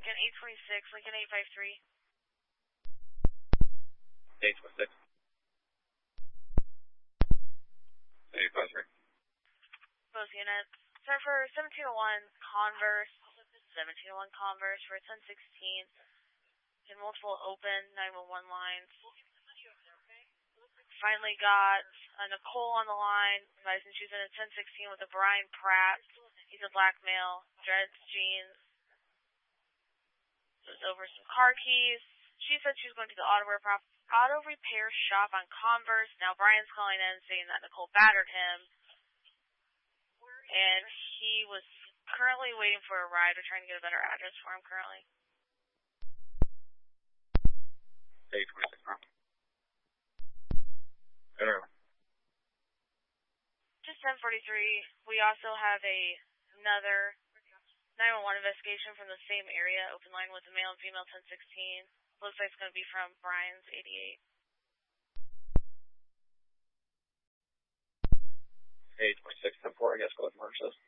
Lincoln 826, Lincoln 853. 826. 853. Both units. Sir, for 1701 Converse, for 1016, in multiple open 911 lines. Finally got a Nicole on the line, advising she's in a 1016 with a Brian Pratt. He's a black male, dreads, jeans. It was over some car keys. She said she was going to the auto repair shop on Converse. Now Brian's calling in saying that Nicole battered him. And he was currently waiting for a ride. We're trying to get a better address for him currently. 826. Just 1043. We also have another 911 investigation from the same area, open line with a male and female 1016. Looks like it's going to be from Brian's 88. 826, 10-4, I guess, go ahead and merge this.